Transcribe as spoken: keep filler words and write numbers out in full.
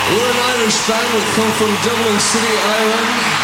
We're an Irish band. We come from Dublin City, Ireland.